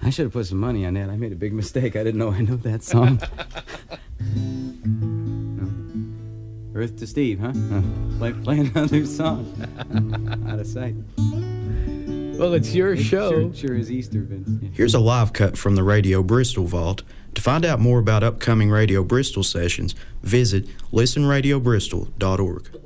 I should have put some money on that. I made a big mistake. I didn't know I knew that song. No. Earth to Steve, huh? Play another song. Out of sight. Well, it's your show. Sure is Easter, Vince. Yeah. Here's a live cut from the Radio Bristol Vault. To find out more about upcoming Radio Bristol sessions, visit listenradiobristol.org.